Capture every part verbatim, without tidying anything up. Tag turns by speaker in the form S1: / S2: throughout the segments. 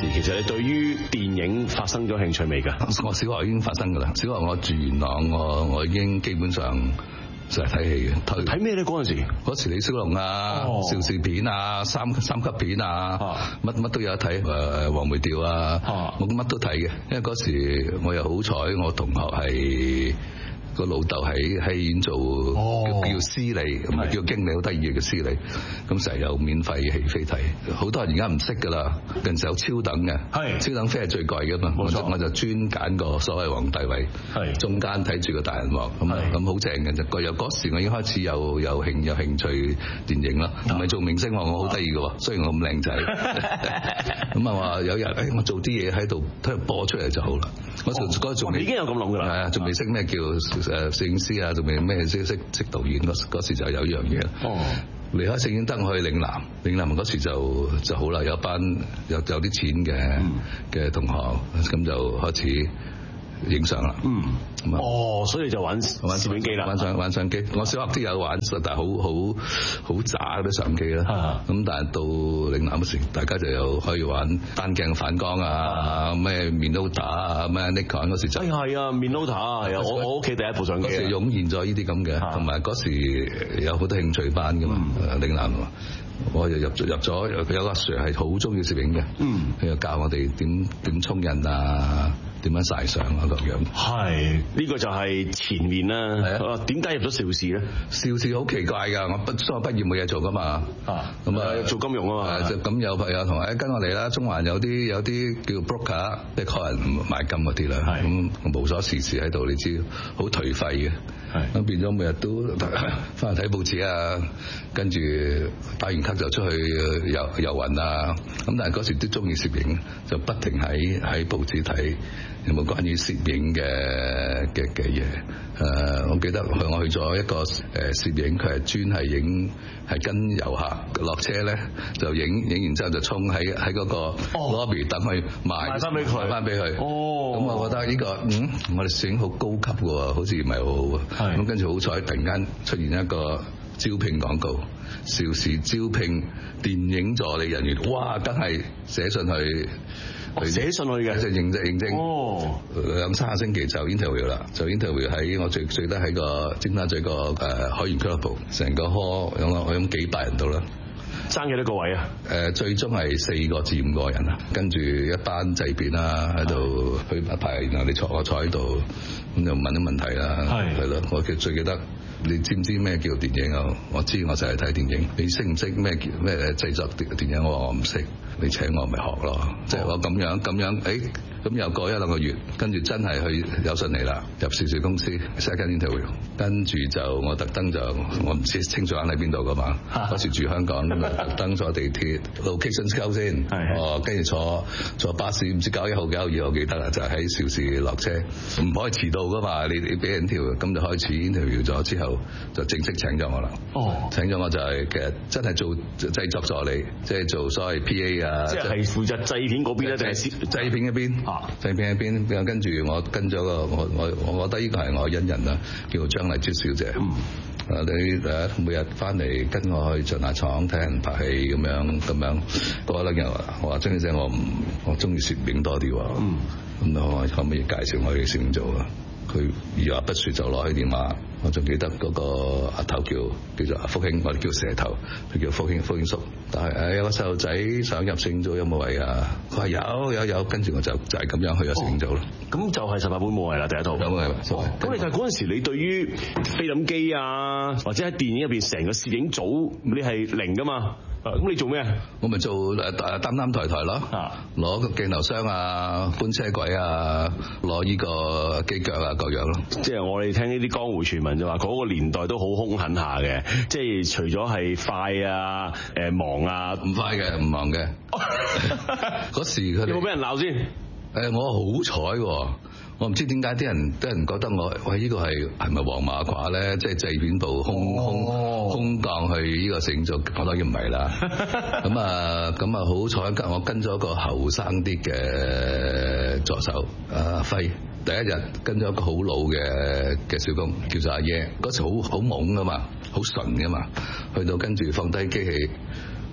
S1: 時其實你對於電影發生咗興趣未㗎？
S2: 我小學已經發生㗎啦。小學我住元朗，我我已經基本上就係睇戲嘅。
S1: 睇咩咧？嗰陣時
S2: 嗰時李小龍啊、邵氏片啊、三三級片啊，乜乜都有得睇。誒黃梅調啊，我乜都睇嘅。因為嗰時我又好彩，我同學係。個老豆喺喺醫院做、哦、叫司理，唔係叫經理，好得意嘅叫司理。咁成日有免費戲飛睇，好多人而家唔識㗎啦。近時有超等嘅，超等飛係最貴㗎嘛。我就我就專揀個所謂皇帝位，中間睇住個大人幕，咁咁好正嘅。就個由嗰時我已經開始有有興有興趣電影啦，唔係做明星喎，我好得意嘅喎，雖然我咁靚仔。咁啊話有日誒、哎，我做啲嘢喺度睇播出嚟就好啦。我做嗰仲
S1: 已經有咁諗㗎啦，
S2: 係啊，仲未識咩叫。誒攝影師啊，仲未咩識識識導演嗰嗰時就有一樣嘢。哦，離開聖英德我去嶺南，嶺南嗰時就就好啦，有班有有啲錢嘅嘅、嗯、同學，咁就開始影相啦。嗯，咁啊，哦，所以就玩玩攝影機啦，玩相玩相機。我小學都有玩，但係好好好渣嗰啲相機啦。咁但係到嶺南嗰時，大家就有可以玩單鏡反光啊，咩 Minolta 啊，咩 Nikon 嗰時就。哎係啊 Minolta 係啊，我我屋企第一部相機。嗰時湧現咗呢啲咁嘅，同埋嗰時有好多興趣班㗎嘛，嶺南。我又入咗入咗，有個阿 Sir 係好中意攝影嘅，嗯，佢又教我哋點點沖印啊，點樣曬相啊咁樣。係，呢個就係前面啦。係啊，點解入咗邵氏咧？邵氏好奇怪㗎，我畢中學畢業冇嘢做㗎嘛，啊，咁啊做金融啊嘛，就咁有朋友同誒跟我嚟啦，中環有啲有啲叫 broker，即係客人買金嗰啲啦，咁我無所事事喺度，你知好頹廢嘅。咁變咗每日都翻去睇報紙啊，跟住打完卡就出去遊遊雲啊。咁但係嗰時都中意攝影，就不停喺喺報紙睇有冇關於攝影嘅嘅嘅嘢。誒，我記得佢我去咗一個誒攝影，佢係專係影係跟遊客落車咧，就影影完之後就衝喺喺嗰個 lobby 等佢賣翻俾佢，賣翻俾佢。哦，咁我覺得呢個嗯，我哋攝影好高級嘅喎，好似唔係好好。咁跟住好彩，突然間出現一個招聘廣告，邵氏招聘電影助理人員，哇！梗係寫信去，哦、寫信去嘅，就認證認證。哦，兩三個星期就 interview 啦，就 interview 喺我最最得喺個尖沙咀個誒海員俱樂部，成個 hall 有我諗幾百人度啦。爭幾多個位啊？誒，最終係四個至五個人啊，跟住一班製片啦喺度去一排，然後你坐我坐喺度，咁就問啲問題啦，係係咯，我最最記得。你知唔知咩叫電影啊？我知，我就係睇電影。你識唔識咩叫咩製作電影？我話我唔識，你請我咪學咯。即係我咁樣咁樣，誒咁又過一兩個月，跟住真係去有信嚟啦，入邵氏公司 second interview，跟住就我特登就我唔知清楚喺邊度噶嘛，嗰時住香港，特登坐地鐵 location scout 先，哦，跟住坐坐巴士唔知九一號九二號記得啦，就喺邵氏落車，唔可以遲到噶嘛，你你俾人條，咁就開始 interview 咗之後。就正式請咗我啦。哦，請咗我就係、是、其實真係做製作助理，即係做所謂 P A 啊，即係負責製片嗰邊咧，定係製片嗰邊？啊，製片嗰邊，跟住我跟咗個我我我覺得呢個係我恩人啦，叫做張麗珠小姐。嗯，啊你誒每日翻嚟跟我去巡下廠睇人拍戲咁樣咁樣，過一兩日我話張小姐我唔我中意攝影多啲喎。嗯，咁我可唔可以介紹我去攝影做啊？佢二話不說就攞起電話，我仲記得嗰個阿頭叫叫做阿福興，我哋叫蛇頭，佢叫福興福興叔。但係誒有個細路仔想入攝影組有冇位啊？佢話有有有，跟住我就就係咁樣去咗攝影組咯。咁、哦、就係十八般武藝啦，第一套。有冇係？咁你但係嗰陣時，你對於菲林機啊，或者喺電影入邊成個攝影組，你係零噶嘛？咁你做咩啊？我咪做誒擔擔抬抬咯，攞個鏡頭箱啊，搬車軌啊，攞呢個機腳啊，各樣咯。即係我哋聽呢啲江湖傳聞就話，嗰個年代都好兇狠下嘅，即係除咗係快啊、誒忙啊，唔快嘅，唔忙嘅。嗰時佢哋有冇俾人鬧先？誒，我好彩喎。我唔知點解啲人啲人覺得我喂呢、這個係係咪黃馬褂咧？即係製片部空空空降去呢個攝影組，我當然唔係啦。咁啊咁啊好彩跟我跟咗個後生啲嘅助手阿輝，第一日跟咗一個好老嘅嘅小工叫做阿爺，嗰時好好懵噶嘛，好純噶嘛，去到跟住放低機器。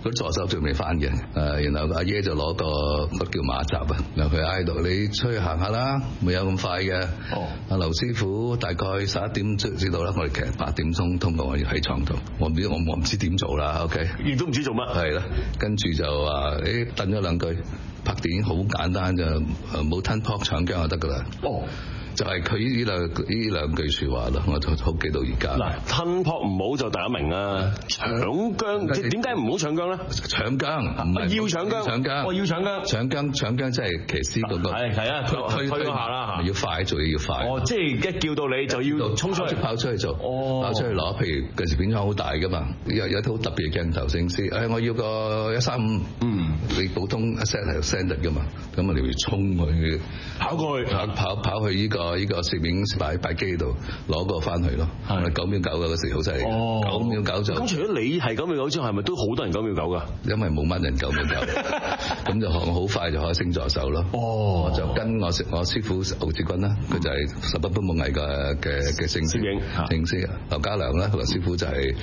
S2: 嗰助手仲未翻嘅，誒，然後阿爺就攞個嗰叫馬扎啊，然後佢嗌到你出去行下啦，冇有咁快嘅。哦，阿劉師傅大概十一點知知道啦，我哋其實八點鐘通過我要喺床度，我唔知我我唔知點做啦 ，OK，
S1: 亦都唔知做乜，
S2: 係啦，跟住就話誒，等咗兩句，拍電影好簡單就冇吞泡搶姜就得噶啦。哦。就係佢呢兩呢兩句説話咯，我就好記到而家。嗱，
S1: 吞泡唔好就大家明啦，搶姜即係點解唔好搶姜咧？
S2: 搶姜唔係
S1: 要搶姜，
S2: 搶姜，
S1: 我要搶姜，
S2: 搶姜搶姜即係騎師嗰個。係係啊，推推下啦嚇。要快做嘢要快。
S1: 哦，即係一叫到你就要衝出去
S2: 跑出去做。
S1: 哦，
S2: 跑出去攞，譬如嗰時片廠好大噶嘛，有有套好特別嘅鏡頭攝影師，誒我要個一三五，嗯，你普通一 set 係 set 得噶嘛，咁我哋要衝去
S1: 跑過去，
S2: 跑跑跑去呢個。呢個攝影擺擺機度攞個翻去咯，係九秒九嘅嗰時好犀利，九秒九就。咁除咗你係九秒九之外，係咪都好多人九秒九㗎？因為冇乜人九秒九，咁就學好快就可以升助手咯。哦，我就跟我我師傅敖志軍啦，佢就係十八般武藝嘅嘅嘅攝影攝影師，劉家良啦，劉師傅就係